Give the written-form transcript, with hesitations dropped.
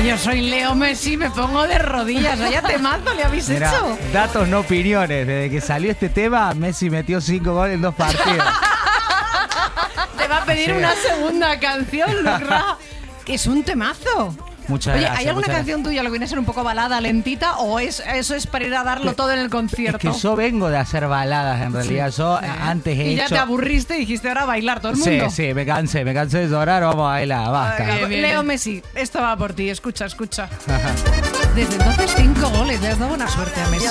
yo soy Leo Messi, me pongo de rodillas. Vaya temazo le habéis hecho. Datos, no opiniones. Desde que salió este tema, Messi metió 5 goles en 2 partidos. Te va a pedir una segunda canción, Lucra. Que es un temazo. Muchas Oye, gracias. ¿hay alguna canción tuya que viene a ser un poco balada, lentita, o eso es para ir a darlo todo en el concierto? Es que yo vengo de hacer baladas, en realidad. Yo antes he y hecho... ya te aburriste y dijiste ahora a bailar todo el mundo. Sí, me cansé de llorar, vamos a bailar, basta. Leo Messi, esto va por ti, escucha. Desde entonces 5 goles, le has dado buena suerte a Messi.